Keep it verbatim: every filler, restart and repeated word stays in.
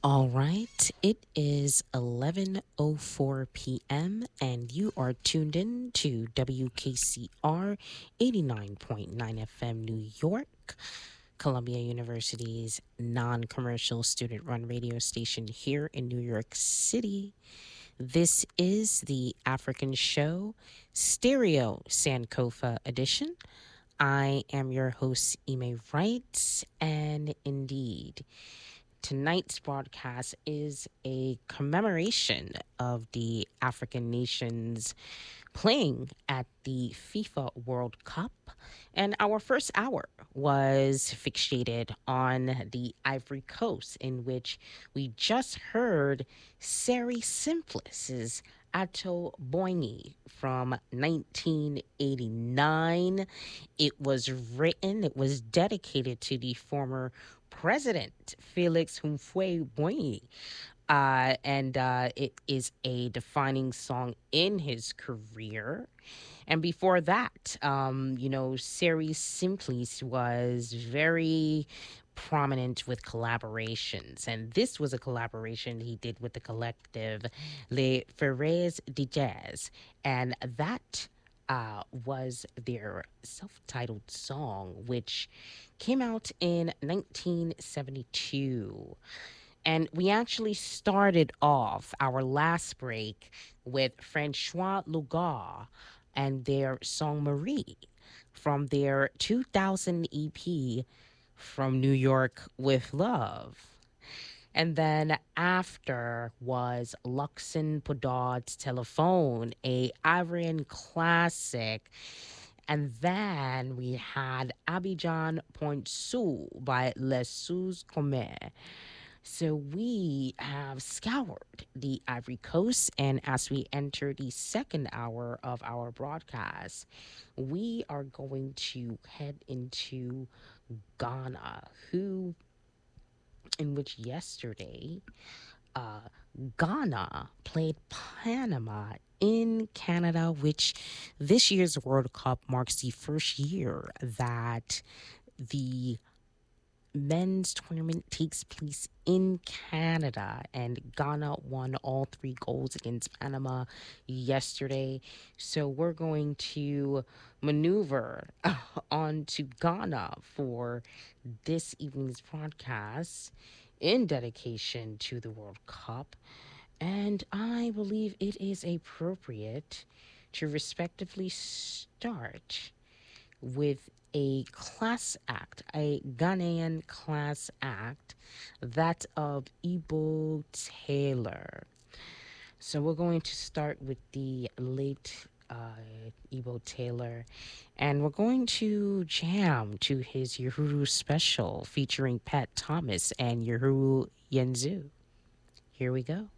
All right, it is eleven oh four p m and you are tuned in to W K C R eighty-nine point nine F M New York, Columbia University's non-commercial student-run radio station here in New York City. This is the African Show Stereo Sankofa edition. I am your host, Ime Wright, and indeed, tonight's broadcast is a commemoration of the African nations playing at the FIFA World Cup. And our first hour was fixated on the Ivory Coast, in which we just heard Sari Simplis's Ato Boingi from nineteen eighty-nine. It was written, it was dedicated to the former President Felix Houphouët-Boigny, uh, and uh, it is a defining song in his career. And before that, um, you know, Sari Simplice was very prominent with collaborations. And this was a collaboration he did with the collective Les Ferrés de Jazz. And that uh, was their self-titled song, which came out in nineteen seventy-two. And we actually started off our last break with Francois Lugar and their song Marie from their two thousand E P, From New York with Love. And then after was Luxon Podard's Telephone, a Ivorian classic. And then we had Abidjan Point Sous by Les Sous Communs. So we have scoured the Ivory Coast, and as we enter the second hour of our broadcast, we are going to head into Ghana, who, in which yesterday, uh, Ghana played Panama in Canada, which this year's World Cup marks the first year that the men's tournament takes place in Canada, and Ghana won all three goals against Panama yesterday. So we're going to maneuver on to Ghana for this evening's broadcast in dedication to the World Cup. And I believe it is appropriate to respectively start with a class act, a Ghanaian class act, that of Ibo Taylor. So we're going to start with the late uh, Ibo Taylor, and we're going to jam to his Uhuru special featuring Pat Thomas and Uhuru Yenzu. Here we go.